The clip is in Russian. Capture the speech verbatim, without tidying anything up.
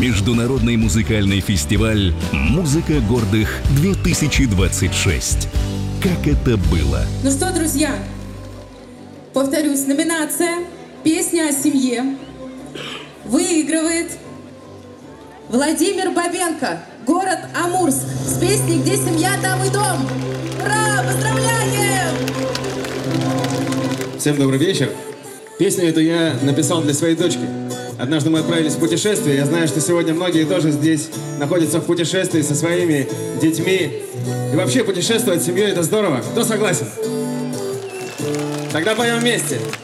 Международный музыкальный фестиваль «Музыка гордых-две тысячи двадцать шесть». Как это было? Ну что, друзья, повторюсь, номинация «Песня о семье» выигрывает Владимир Бабенко, город Амурск, с песней «Где семья, там и дом». Ура! Поздравляем! Всем добрый вечер. Песню эту я написал для своей дочки. Однажды мы отправились в путешествие. Я знаю, что сегодня многие тоже здесь находятся в путешествии со своими детьми. И вообще путешествовать с семьей — это здорово. Кто согласен? Тогда поем вместе.